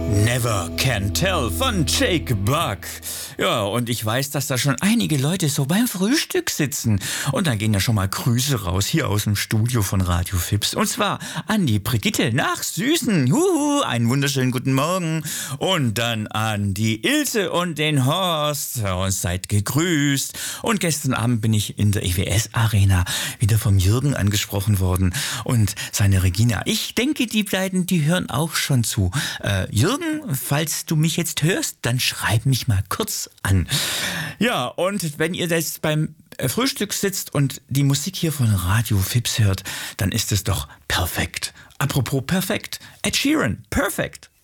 Never Can Tell von Jake Buck. Ja, und ich weiß, dass da schon einige Leute so beim Frühstück sitzen. Und dann gehen ja schon mal Grüße raus hier aus dem Studio von Radio Fips. Und zwar an die Brigitte nach Süßen. Juhu, einen wunderschönen guten Morgen. Und dann an die Ilse und den Horst. Und seid gegrüßt. Und gestern Abend bin ich in der EWS-Arena wieder vom Jürgen angesprochen worden. Und seine Regina. Ich denke, die beiden, die hören auch schon zu. Jürgen, falls du mich jetzt hörst, dann schreib mich mal kurz an. Ja, und wenn ihr das beim Frühstück sitzt und die Musik hier von Radio Fips hört, dann ist es doch perfekt. Apropos perfekt. Ed Sheeran, perfekt.